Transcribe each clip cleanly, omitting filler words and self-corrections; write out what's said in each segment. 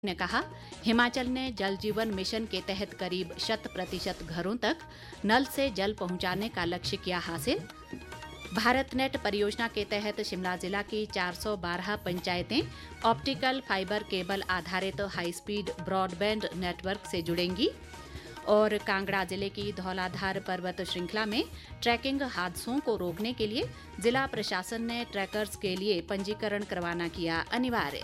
ने कहा, हिमाचल ने जल जीवन मिशन के तहत करीब 100% घरों तक नल से जल पहुंचाने का लक्ष्य किया हासिल। भारत नेट परियोजना के तहत शिमला जिला की 412 पंचायतें ऑप्टिकल फाइबर केबल आधारित हाई स्पीड ब्रॉडबैंड नेटवर्क से जुड़ेंगी। और कांगड़ा जिले की धौलाधार पर्वत श्रृंखला में ट्रैकिंग हादसों को रोकने के लिए जिला प्रशासन ने ट्रैकर्स के लिए पंजीकरण करवाना किया अनिवार्य।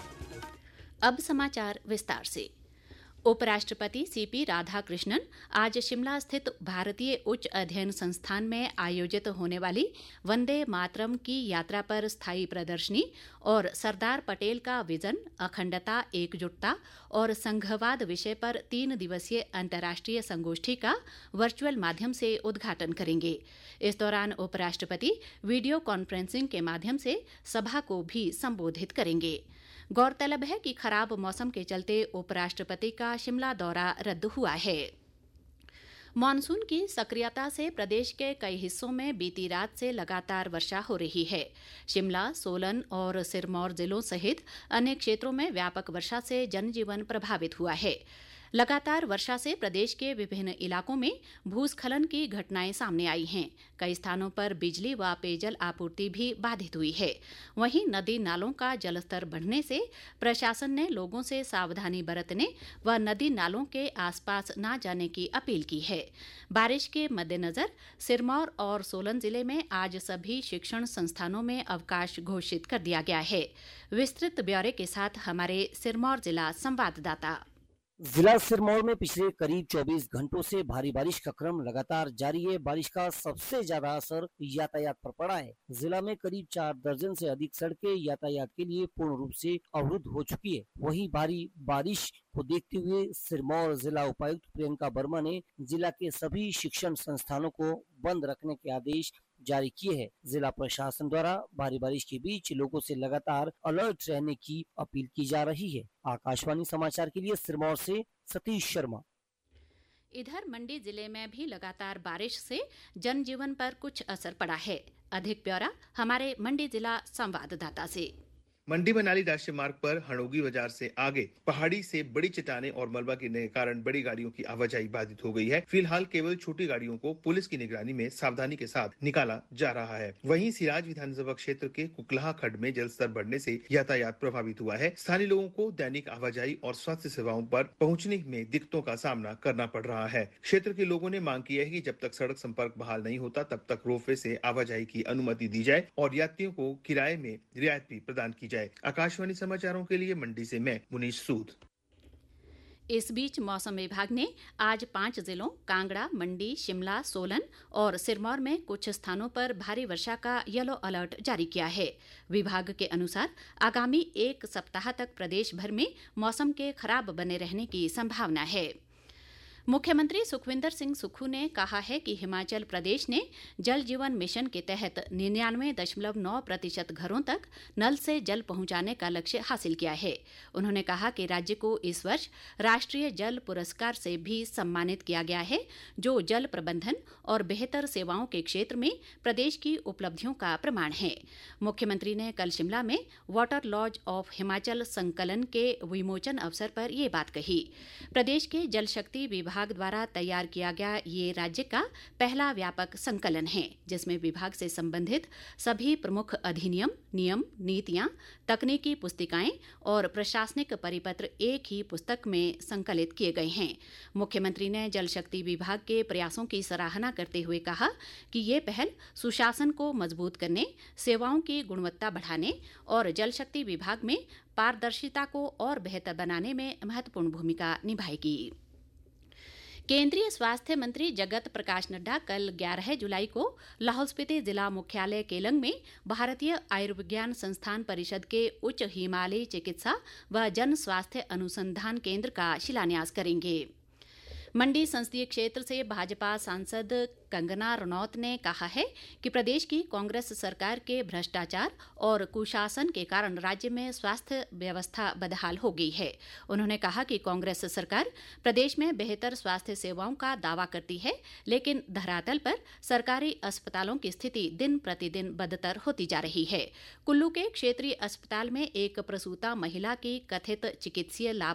अब समाचार विस्तार से। उपराष्ट्रपति सीपी राधाकृष्णन आज शिमला स्थित भारतीय उच्च अध्ययन संस्थान में आयोजित होने वाली वंदे मातरम की यात्रा पर स्थायी प्रदर्शनी और सरदार पटेल का विजन, अखंडता, एकजुटता और संघवाद विषय पर 3 दिवसीय अंतर्राष्ट्रीय संगोष्ठी का वर्चुअल माध्यम से उद्घाटन करेंगे। इस दौरान उपराष्ट्रपति वीडियो कॉन्फ्रेंसिंग के माध्यम से सभा को भी संबोधित करेंगे। गौरतलब है कि खराब मौसम के चलते उपराष्ट्रपति का शिमला दौरा रद्द हुआ है। मॉनसून की सक्रियता से प्रदेश के कई हिस्सों में बीती रात से लगातार वर्षा हो रही है। शिमला, सोलन और सिरमौर जिलों सहित अन्य क्षेत्रों में व्यापक वर्षा से जनजीवन प्रभावित हुआ है। लगातार वर्षा से प्रदेश के विभिन्न इलाकों में भूस्खलन की घटनाएं सामने आई हैं। कई स्थानों पर बिजली व पेयजल आपूर्ति भी बाधित हुई है। वहीं नदी नालों का जलस्तर बढ़ने से प्रशासन ने लोगों से सावधानी बरतने व नदी नालों के आसपास न जाने की अपील की है। बारिश के मद्देनजर सिरमौर और सोलन जिले में आज सभी शिक्षण संस्थानों में अवकाश घोषित कर दिया गया है। विस्तृत ब्यौरे के साथ हमारे सिरमौर जिला संवाददाता। जिला सिरमौर में पिछले करीब 24 घंटों से भारी बारिश का क्रम लगातार जारी है। बारिश का सबसे ज्यादा असर यातायात पर पड़ा है। जिला में करीब 4 दर्जन से अधिक सड़कें यातायात के लिए पूर्ण रूप से अवरुद्ध हो चुकी है। वहीं भारी बारिश को देखते हुए सिरमौर जिला उपायुक्त प्रियंका वर्मा ने जिला के सभी शिक्षण संस्थानों को बंद रखने के आदेश जारी किए हैं। जिला प्रशासन द्वारा भारी बारिश के बीच लोगों से लगातार अलर्ट रहने की अपील की जा रही है। आकाशवाणी समाचार के लिए सिरमौर से सतीश शर्मा। इधर मंडी जिले में भी लगातार बारिश से जनजीवन पर कुछ असर पड़ा है। अधिक ब्यौरा हमारे मंडी जिला संवाददाता से। मंडी मनाली राष्ट्रीय मार्ग पर हड़ोगी बाजार से आगे पहाड़ी से बड़ी चट्टानें और मलबा गिरने के कारण बड़ी गाड़ियों की आवाजाही बाधित हो गई है। फिलहाल केवल छोटी गाड़ियों को पुलिस की निगरानी में सावधानी के साथ निकाला जा रहा है। वहीं सिराज विधानसभा क्षेत्र के कुकलाहा खड्ड में जलस्तर बढ़ने से यातायात प्रभावित हुआ है। स्थानीय लोगों को दैनिक आवाजाही और स्वास्थ्य सेवाओं पर पहुंचने में दिक्कतों का सामना करना पड़ रहा है। क्षेत्र के लोगों ने मांग की है कि जब तक सड़क संपर्क बहाल नहीं होता तब तक रोपवे से आवाजाही की अनुमति दी जाए और यात्रियों को किराए में रियायत भी प्रदान की जाए। आकाशवाणी समाचारों के लिए मंडी से मैं मुनीश सूद। इस बीच मौसम विभाग ने आज 5 जिलों कांगड़ा, मंडी, शिमला, सोलन और सिरमौर में कुछ स्थानों पर भारी वर्षा का येलो अलर्ट जारी किया है। विभाग के अनुसार आगामी 1 सप्ताह तक प्रदेश भर में मौसम के खराब बने रहने की संभावना है। मुख्यमंत्री सुखविंदर सिंह सुक्खू ने कहा है कि हिमाचल प्रदेश ने जल जीवन मिशन के तहत 99.9% घरों तक नल से जल पहुंचाने का लक्ष्य हासिल किया है। उन्होंने कहा कि राज्य को इस वर्ष राष्ट्रीय जल पुरस्कार से भी सम्मानित किया गया है, जो जल प्रबंधन और बेहतर सेवाओं के क्षेत्र में प्रदेश की उपलब्धियों का प्रमाण है। मुख्यमंत्री ने कल शिमला में वाटर लॉज ऑफ हिमाचल संकलन के विमोचन अवसर पर ये बात कही। प्रदेश के जल शक्ति विभाग द्वारा तैयार किया गया ये राज्य का पहला व्यापक संकलन है, जिसमें विभाग से संबंधित सभी प्रमुख अधिनियम, नियम, नीतियां, तकनीकी पुस्तिकाएं और प्रशासनिक परिपत्र एक ही पुस्तक में संकलित किए गए हैं। मुख्यमंत्री ने जल शक्ति विभाग के प्रयासों की सराहना करते हुए कहा कि ये पहल सुशासन को मजबूत करने, सेवाओं की गुणवत्ता बढ़ाने और जल शक्ति विभाग में पारदर्शिता को और बेहतर बनाने में महत्वपूर्ण भूमिका निभाएगी। केंद्रीय स्वास्थ्य मंत्री जगत प्रकाश नड्डा कल 11 जुलाई को लाहौल स्पीति जिला मुख्यालय केलंग में भारतीय आयुर्विज्ञान संस्थान परिषद के उच्च हिमालयी चिकित्सा व जन स्वास्थ्य अनुसंधान केंद्र का शिलान्यास करेंगे। मंडी संसदीय क्षेत्र से भाजपा सांसद कंगना रनौत ने कहा है कि प्रदेश की कांग्रेस सरकार के भ्रष्टाचार और कुशासन के कारण राज्य में स्वास्थ्य व्यवस्था बदहाल हो गई है। उन्होंने कहा कि कांग्रेस सरकार प्रदेश में बेहतर स्वास्थ्य सेवाओं का दावा करती है, लेकिन धरातल पर सरकारी अस्पतालों की स्थिति दिन प्रतिदिन बदतर होती जा रही है। कुल्लू के क्षेत्रीय अस्पताल में एक प्रसूता महिला की कथित चिकित्सीय लाभ